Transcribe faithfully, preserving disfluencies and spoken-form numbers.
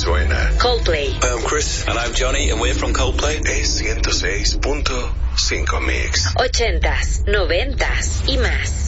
suena. Coldplay. Hi, I'm Chris. And I'm Johnny, and we're from Coldplay. Es ciento seis punto cinco Mix. Ochentas, noventas y más.